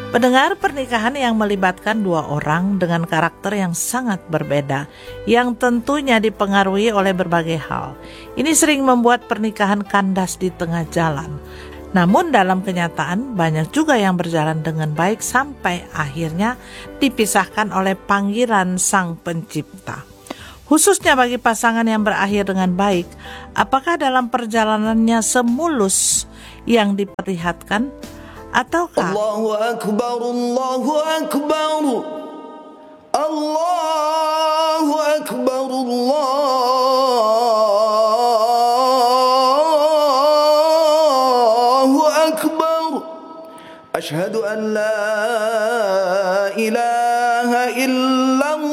Pendengar, pernikahan yang melibatkan dua orang dengan karakter yang sangat berbeda, yang tentunya dipengaruhi oleh berbagai hal. Ini sering membuat pernikahan kandas di tengah jalan. Namun dalam kenyataan banyak juga yang berjalan dengan baik sampai akhirnya dipisahkan oleh panggilan Sang Pencipta. Khususnya bagi pasangan yang berakhir dengan baik, apakah dalam perjalanannya semulus yang diperlihatkan? Ataukah Allahu Akbar, Allahu Akbar, Allahu Akbar, Allahu Akbar, Ashhadu an la ilaha illallah.